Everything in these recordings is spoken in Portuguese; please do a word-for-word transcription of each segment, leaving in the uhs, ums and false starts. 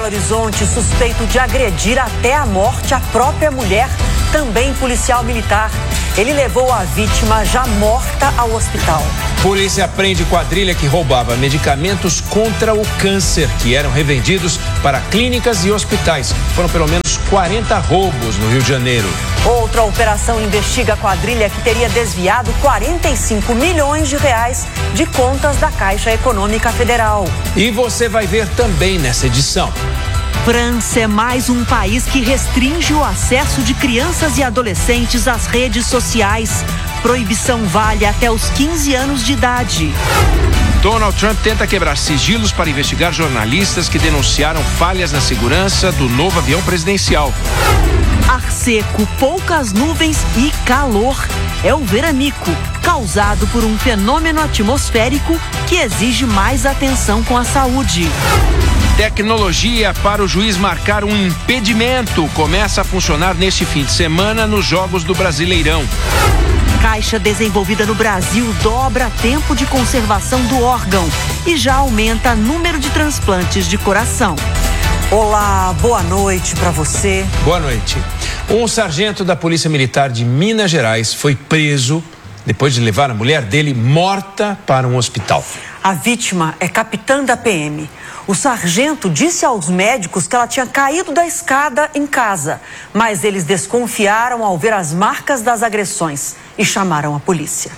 Horizonte, suspeito de agredir até a morte a própria mulher, também policial militar. Ele levou a vítima já morta ao hospital. Polícia prende quadrilha que roubava medicamentos contra o câncer, que eram revendidos para clínicas e hospitais. Foram pelo menos quarenta roubos no Rio de Janeiro. Outra operação investiga a quadrilha que teria desviado quarenta e cinco milhões de reais de contas da Caixa Econômica Federal. E você vai ver também nessa edição. França é mais um país que restringe o acesso de crianças e adolescentes às redes sociais. Proibição vale até os quinze anos de idade. Donald Trump tenta quebrar sigilos para investigar jornalistas que denunciaram falhas na segurança do novo avião presidencial. Ar seco, poucas nuvens e calor. É o veranico, causado por um fenômeno atmosférico que exige mais atenção com a saúde. Tecnologia para o juiz marcar um impedimento começa a funcionar neste fim de semana nos Jogos do Brasileirão. Caixa desenvolvida no Brasil dobra tempo de conservação do órgão e já aumenta número de transplantes de coração. Olá, boa noite para você. Boa noite. Um sargento da Polícia Militar de Minas Gerais foi preso depois de levar a mulher dele morta para um hospital. A vítima é capitã da P M. O sargento disse aos médicos que ela tinha caído da escada em casa, mas eles desconfiaram ao ver as marcas das agressões e chamaram a polícia.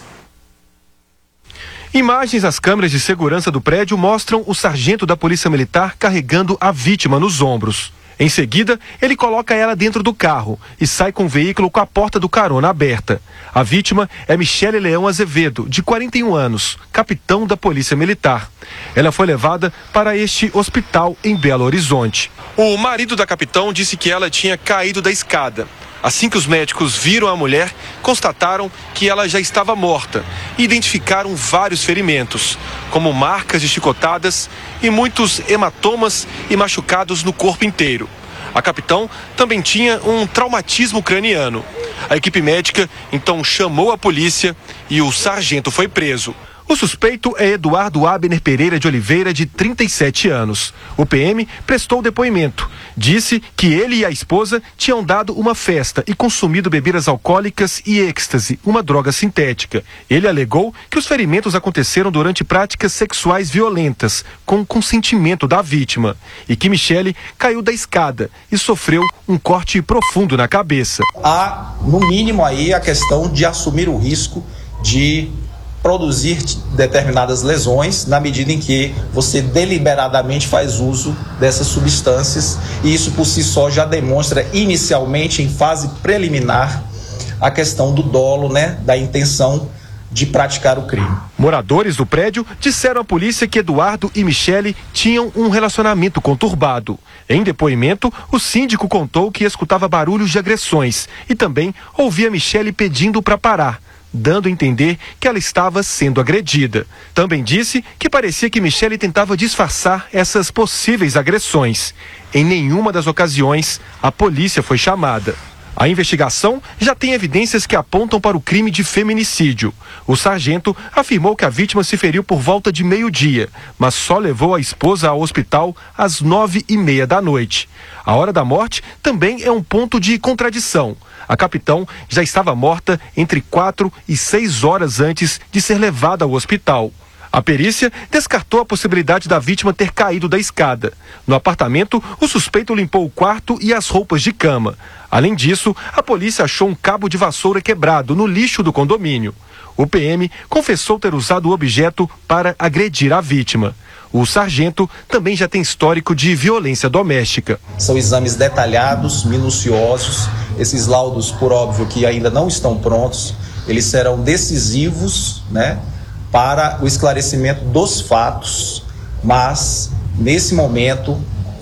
Imagens das câmeras de segurança do prédio mostram o sargento da Polícia Militar carregando a vítima nos ombros. Em seguida, ele coloca ela dentro do carro e sai com o veículo com a porta do carona aberta. A vítima é Michele Leão Azevedo, de quarenta e um anos, capitão da Polícia Militar. Ela foi levada para este hospital em Belo Horizonte. O marido da capitão disse que ela tinha caído da escada. Assim que os médicos viram a mulher, constataram que ela já estava morta e identificaram vários ferimentos, como marcas de chicotadas e muitos hematomas e machucados no corpo inteiro. A capitão também tinha um traumatismo craniano. A equipe médica então chamou a polícia e o sargento foi preso. O suspeito é Eduardo Abner Pereira de Oliveira, de trinta e sete anos. O P M prestou depoimento. Disse que ele e a esposa tinham dado uma festa e consumido bebidas alcoólicas e êxtase, uma droga sintética. Ele alegou que os ferimentos aconteceram durante práticas sexuais violentas, com consentimento da vítima, e que Michele caiu da escada e sofreu um corte profundo na cabeça. Há, no mínimo, aí a questão de assumir o risco de produzir determinadas lesões na medida em que você deliberadamente faz uso dessas substâncias, e isso por si só já demonstra inicialmente, em fase preliminar, a questão do dolo, né, da intenção de praticar o crime. Moradores do prédio disseram à polícia que Eduardo e Michele tinham um relacionamento conturbado. Em depoimento, o síndico contou que escutava barulhos de agressões e também ouvia Michele pedindo para parar, dando a entender que ela estava sendo agredida. Também disse que parecia que Michele tentava disfarçar essas possíveis agressões. Em nenhuma das ocasiões, a polícia foi chamada. A investigação já tem evidências que apontam para o crime de feminicídio. O sargento afirmou que a vítima se feriu por volta de meio-dia, mas só levou a esposa ao hospital às nove e meia da noite. A hora da morte também é um ponto de contradição. A capitão já estava morta entre quatro e seis horas antes de ser levada ao hospital. A perícia descartou a possibilidade da vítima ter caído da escada. No apartamento, o suspeito limpou o quarto e as roupas de cama. Além disso, a polícia achou um cabo de vassoura quebrado no lixo do condomínio. O P M confessou ter usado o objeto para agredir a vítima. O sargento também já tem histórico de violência doméstica. São exames detalhados, minuciosos. Esses laudos, por óbvio, que ainda não estão prontos, eles serão decisivos, né, para o esclarecimento dos fatos. Mas, nesse momento,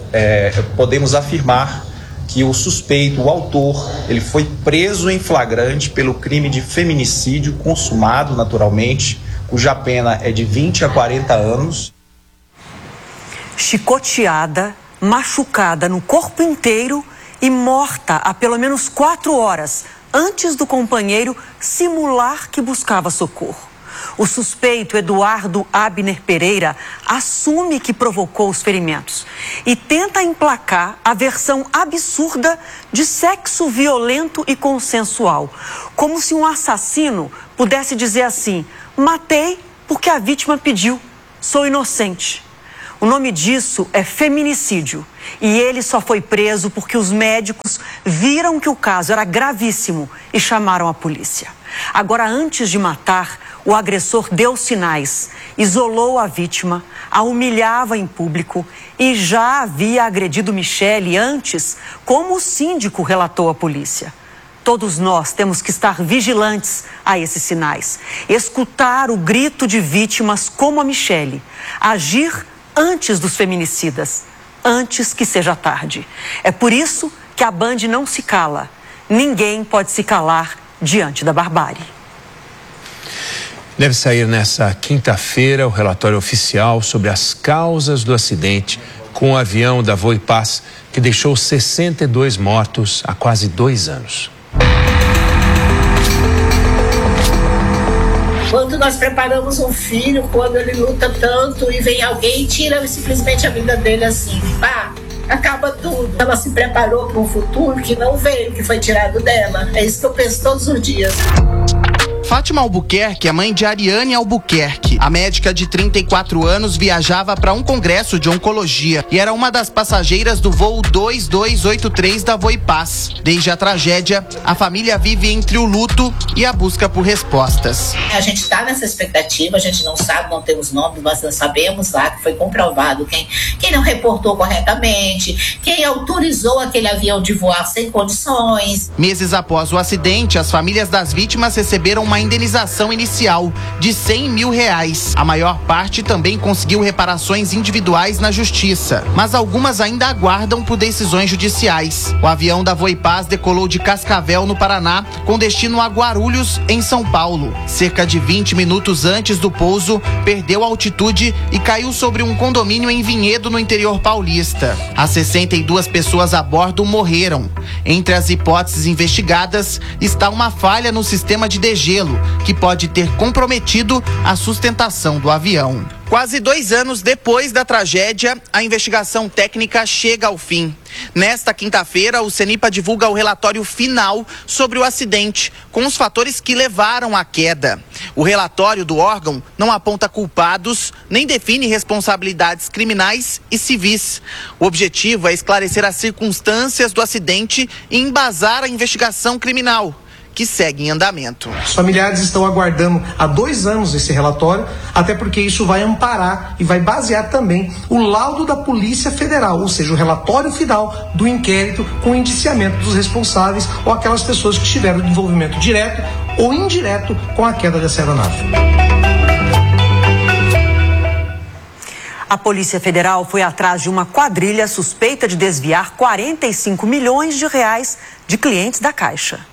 é, podemos afirmar que o suspeito, o autor, ele foi preso em flagrante pelo crime de feminicídio consumado naturalmente, cuja pena é de vinte a quarenta anos. Chicoteada, machucada no corpo inteiro e morta há pelo menos quatro horas antes do companheiro simular que buscava socorro. O suspeito Eduardo Abner Pereira assume que provocou os ferimentos e tenta emplacar a versão absurda de sexo violento e consensual, como se um assassino pudesse dizer assim: matei porque a vítima pediu, sou inocente. O nome disso é feminicídio e ele só foi preso porque os médicos viram que o caso era gravíssimo e chamaram a polícia. Agora, antes de matar, o agressor deu sinais, isolou a vítima, a humilhava em público e já havia agredido Michele antes, como o síndico relatou à polícia. Todos nós temos que estar vigilantes a esses sinais, escutar o grito de vítimas como a Michele, agir antes dos feminicidas, antes que seja tarde. É por isso que a Band não se cala. Ninguém pode se calar diante da barbárie. Deve sair nessa quinta-feira o relatório oficial sobre as causas do acidente com o avião da Voipaz, que deixou sessenta e dois mortos há quase dois anos. Quando nós preparamos um filho, quando ele luta tanto e vem alguém e tira simplesmente a vida dele assim, pá, acaba tudo. Ela se preparou para um futuro que não veio, que foi tirado dela. É isso que eu penso todos os dias. Fátima Albuquerque é mãe de Ariane Albuquerque. A médica de trinta e quatro anos viajava para um congresso de oncologia e era uma das passageiras do voo dois dois oito três da Voipaz. Desde a tragédia, a família vive entre o luto e a busca por respostas. A gente está nessa expectativa, a gente não sabe, não temos nomes, mas nós sabemos lá que foi comprovado quem, quem não reportou corretamente, quem autorizou aquele avião de voar sem condições. Meses após o acidente, as famílias das vítimas receberam uma indenização inicial de cem mil reais. A maior parte também conseguiu reparações individuais na justiça, mas algumas ainda aguardam por decisões judiciais. O avião da Voipaz decolou de Cascavel, no Paraná, com destino a Guarulhos, em São Paulo. Cerca de vinte minutos antes do pouso, perdeu altitude e caiu sobre um condomínio em Vinhedo, no interior paulista. As sessenta e duas pessoas a bordo morreram. Entre as hipóteses investigadas está uma falha no sistema de degelo, que pode ter comprometido a sustentação do avião. Quase dois anos depois da tragédia, a investigação técnica chega ao fim. Nesta quinta-feira, o CENIPA divulga o relatório final sobre o acidente, com os fatores que levaram à queda. O relatório do órgão não aponta culpados, nem define responsabilidades criminais e civis. O objetivo é esclarecer as circunstâncias do acidente e embasar a investigação criminal, que segue em andamento. Os familiares estão aguardando há dois anos esse relatório, até porque isso vai amparar e vai basear também o laudo da Polícia Federal, ou seja, o relatório final do inquérito com o indiciamento dos responsáveis ou aquelas pessoas que tiveram envolvimento direto ou indireto com a queda dessa aeronave. A Polícia Federal foi atrás de uma quadrilha suspeita de desviar quarenta e cinco milhões de reais de clientes da Caixa.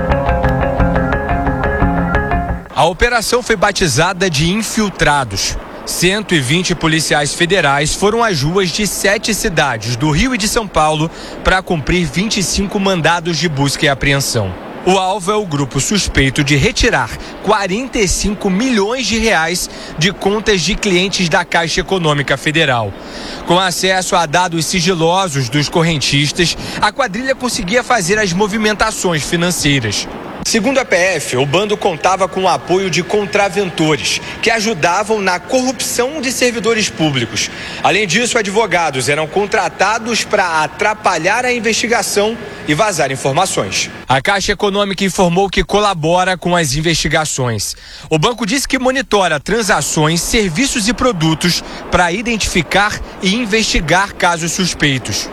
A operação foi batizada de Infiltrados. cento e vinte policiais federais foram às ruas de sete cidades do Rio e de São Paulo para cumprir vinte e cinco mandados de busca e apreensão. O alvo é o grupo suspeito de retirar quarenta e cinco milhões de reais de contas de clientes da Caixa Econômica Federal. Com acesso a dados sigilosos dos correntistas, a quadrilha conseguia fazer as movimentações financeiras. Segundo a P F, o bando contava com o apoio de contraventores, que ajudavam na corrupção de servidores públicos. Além disso, advogados eram contratados para atrapalhar a investigação e vazar informações. A Caixa Econômica informou que colabora com as investigações. O banco disse que monitora transações, serviços e produtos para identificar e investigar casos suspeitos.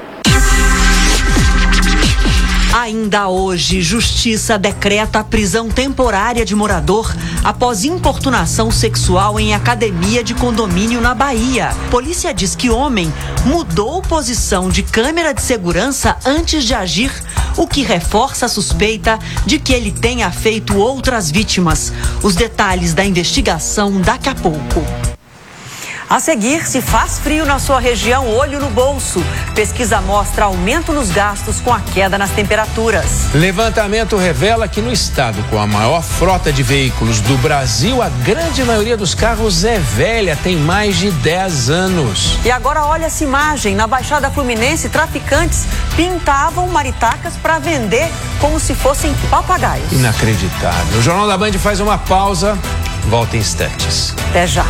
Ainda hoje, Justiça decreta a prisão temporária de morador após importunação sexual em academia de condomínio na Bahia. Polícia diz que homem mudou posição de câmera de segurança antes de agir, o que reforça a suspeita de que ele tenha feito outras vítimas. Os detalhes da investigação daqui a pouco. A seguir, se faz frio na sua região, olho no bolso. Pesquisa mostra aumento nos gastos com a queda nas temperaturas. Levantamento revela que no estado com a maior frota de veículos do Brasil, a grande maioria dos carros é velha, tem mais de dez anos. E agora olha essa imagem. Na Baixada Fluminense, traficantes pintavam maritacas para vender como se fossem papagaios. Inacreditável. O Jornal da Band faz uma pausa, volta em instantes. Até já.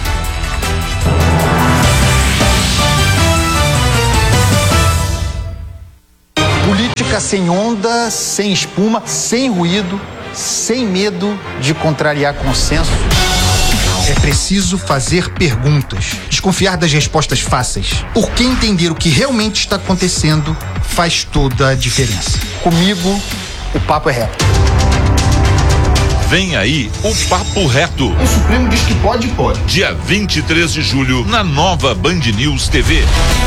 Política sem onda, sem espuma, sem ruído, sem medo de contrariar consenso. É preciso fazer perguntas, desconfiar das respostas fáceis, porque entender o que realmente está acontecendo faz toda a diferença. Comigo, o papo é reto. Vem aí o Papo Reto. O Supremo diz que pode, pode. Dia vinte e três de julho, na nova Band News T V.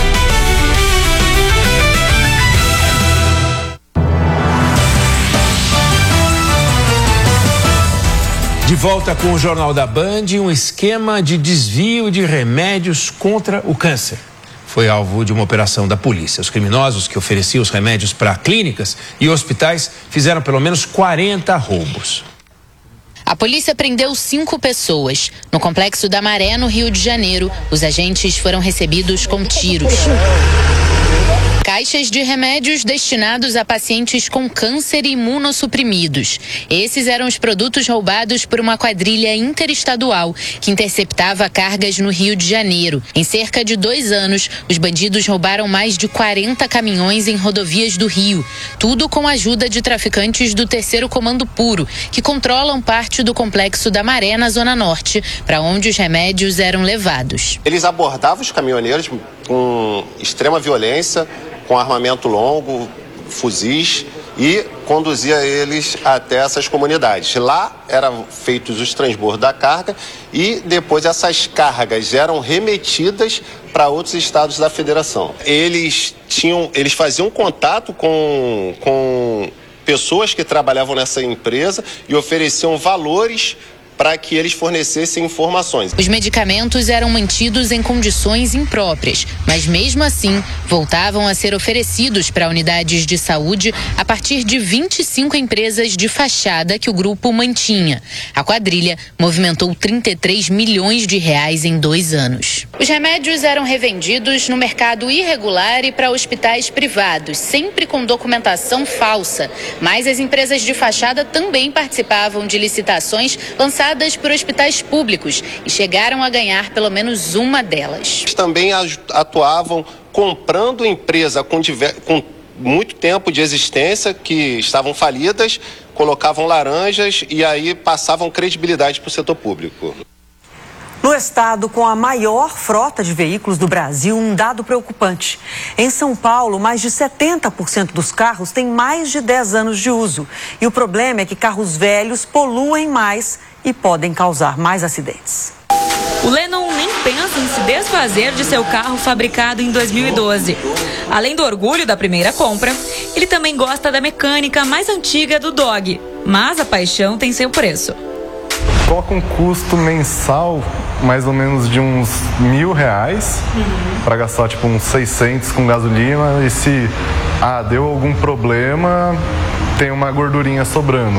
De volta com o Jornal da Band, um esquema de desvio de remédios contra o câncer. Foi alvo de uma operação da polícia. Os criminosos que ofereciam os remédios para clínicas e hospitais fizeram pelo menos quarenta roubos. A polícia prendeu cinco pessoas. No Complexo da Maré, no Rio de Janeiro, os agentes foram recebidos com tiros. Caixas de remédios destinados a pacientes com câncer e imunossuprimidos. Esses eram os produtos roubados por uma quadrilha interestadual que interceptava cargas no Rio de Janeiro. Em cerca de dois anos, os bandidos roubaram mais de quarenta caminhões em rodovias do Rio. Tudo com a ajuda de traficantes do Terceiro Comando Puro, que controlam parte do Complexo da Maré, na Zona Norte, para onde os remédios eram levados. Eles abordavam os caminhoneiros com extrema violência, com armamento longo, fuzis, e conduzia eles até essas comunidades. Lá eram feitos os transbordos da carga e depois essas cargas eram remetidas para outros estados da federação. Eles tinham, eles faziam contato com, com pessoas que trabalhavam nessa empresa e ofereciam valores para que eles fornecessem informações. Os medicamentos eram mantidos em condições impróprias, mas mesmo assim voltavam a ser oferecidos para unidades de saúde a partir de vinte e cinco empresas de fachada que o grupo mantinha. A quadrilha movimentou trinta e três milhões de reais em dois anos. Os remédios eram revendidos no mercado irregular e para hospitais privados, sempre com documentação falsa. Mas as empresas de fachada também participavam de licitações lançadas por hospitais públicos e chegaram a ganhar pelo menos uma delas. Eles também atuavam comprando empresa com, diver... com muito tempo de existência, que estavam falidas, colocavam laranjas e aí passavam credibilidade para o setor público. No estado com a maior frota de veículos do Brasil, um dado preocupante. Em São Paulo, mais de setenta por cento dos carros têm mais de dez anos de uso. E o problema é que carros velhos poluem mais e podem causar mais acidentes. O Lennon nem pensa em se desfazer de seu carro fabricado em dois mil e doze. Além do orgulho da primeira compra, ele também gosta da mecânica mais antiga do Dog. Mas a paixão tem seu preço. Coloca um custo mensal mais ou menos de uns mil reais uhum. para gastar tipo uns seiscentos com gasolina, e se ah, deu algum problema, tem uma gordurinha sobrando.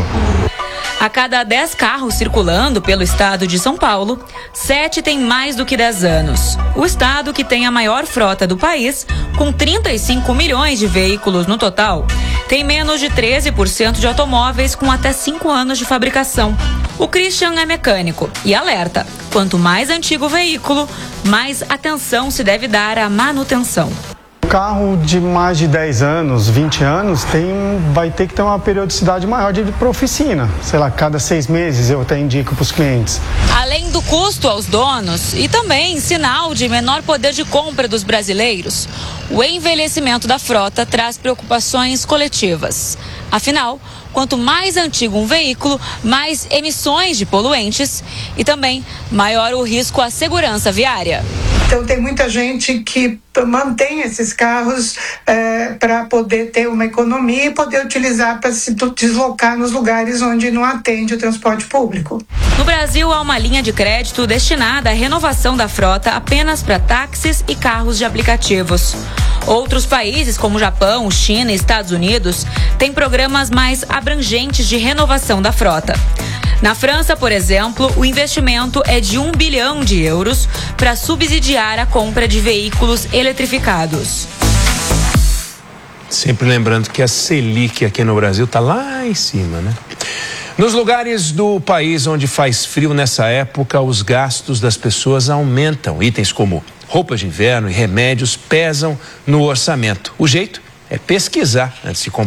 A cada dez carros circulando pelo estado de São Paulo, sete têm mais do que dez anos. O estado que tem a maior frota do país, com trinta e cinco milhões de veículos no total, tem menos de treze por cento de automóveis com até cinco anos de fabricação. O Christian é mecânico e alerta: quanto mais antigo o veículo, mais atenção se deve dar à manutenção. Carro de mais de dez anos, vinte anos, tem, vai ter que ter uma periodicidade maior de ir para oficina. Sei lá, cada seis meses eu até indico para os clientes. Além do custo aos donos e também sinal de menor poder de compra dos brasileiros, o envelhecimento da frota traz preocupações coletivas. Afinal, quanto mais antigo um veículo, mais emissões de poluentes e também maior o risco à segurança viária. Então tem muita gente que mantém esses carros é, para poder ter uma economia e poder utilizar para se deslocar nos lugares onde não atende o transporte público. No Brasil, há uma linha de crédito destinada à renovação da frota apenas para táxis e carros de aplicativos. Outros países, como Japão, China e Estados Unidos, têm programas mais abrangentes de renovação da frota. Na França, por exemplo, o investimento é de um bilhão de euros para subsidiar a compra de veículos eletrificados. Sempre lembrando que a Selic aqui no Brasil está lá em cima, né? Nos lugares do país onde faz frio nessa época, os gastos das pessoas aumentam. Itens como roupas de inverno e remédios pesam no orçamento. O jeito é pesquisar antes de comprar.